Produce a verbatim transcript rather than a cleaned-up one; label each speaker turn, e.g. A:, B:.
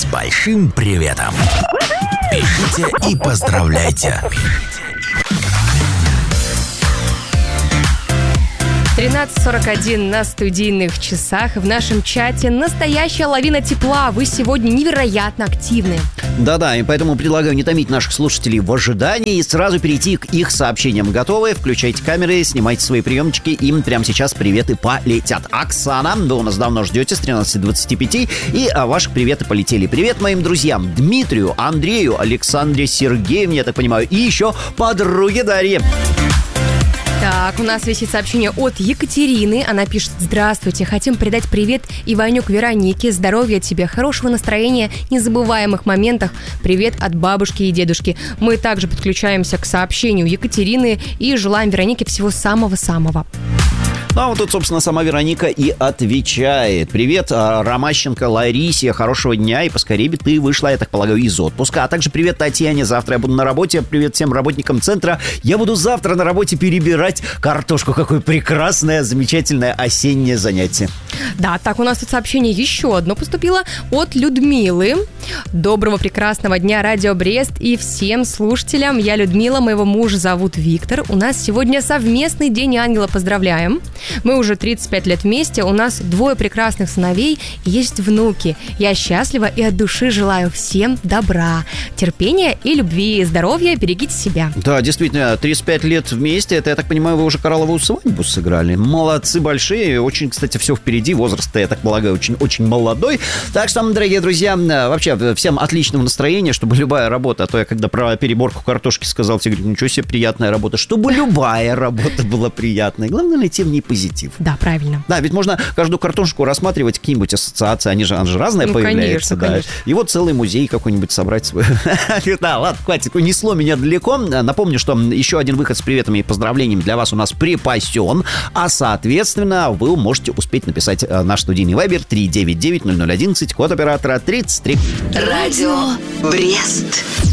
A: с большим приветом. Пишите и поздравляйте.
B: тринадцать сорок один на студийных часах. В нашем чате настоящая лавина тепла. Вы сегодня невероятно активны.
C: Да-да, и поэтому предлагаю не томить наших слушателей в ожидании и сразу перейти к их сообщениям. Готовы? Включайте камеры, снимайте свои приемчики. Им прямо сейчас приветы полетят. Оксана, вы у нас давно ждете с тринадцати двадцати пяти. И а, ваши приветы полетели. Привет моим друзьям Дмитрию, Андрею, Александре, Сергеевне, я так понимаю, и еще подруге Дарье.
B: Так, у нас висит сообщение от Екатерины. Она пишет: здравствуйте, хотим передать привет Иванюк Веронике. Здоровья тебе, хорошего настроения, незабываемых моментах. Привет от бабушки и дедушки. Мы также подключаемся к сообщению Екатерины и желаем Веронике всего самого-самого.
C: Ну, а вот тут, собственно, сама Вероника и отвечает. Привет, Ромащенко Ларисе, хорошего дня, и поскорее бы ты вышла, я так полагаю, из отпуска. А также привет Татьяне, завтра я буду на работе. Привет всем работникам центра. Я буду завтра на работе перебирать картошку. Какое прекрасное, замечательное осеннее занятие.
B: Да, так, у нас тут сообщение еще одно поступило от Людмилы. Доброго, прекрасного дня, Радио Брест и всем слушателям. Я Людмила, моего мужа зовут Виктор. У нас сегодня совместный День ангела, поздравляем. Мы уже тридцать пять лет вместе, у нас двое прекрасных сыновей, есть внуки. Я счастлива и от души желаю всем добра, терпения и любви, здоровья, берегите себя.
C: Да, действительно, тридцать пять лет вместе, это, я так понимаю, вы уже коралловую свадьбу сыграли. Молодцы большие, очень, кстати, все впереди, возраст, я так полагаю, очень-очень молодой. Так что, дорогие друзья, вообще всем отличного настроения, чтобы любая работа, а то я когда про переборку картошки сказал, тебе говорю, ничего себе, приятная работа, чтобы любая работа была приятной. Главное найти в ней позитив.
B: Да, правильно.
C: Да, ведь можно каждую картошку рассматривать, какие-нибудь ассоциации, они же, они же разные ну, появляются.
B: Конечно,
C: да.
B: конечно.
C: И вот целый музей какой-нибудь собрать свой. Да, ладно, хватит, унесло меня далеко. Напомню, что еще один выход с приветами и поздравлениями для вас у нас припасен, а, соответственно, вы можете успеть написать наш студийный вайбер три девять девять ноль ноль одиннадцать, код оператора тридцать три.
D: Радио Брест.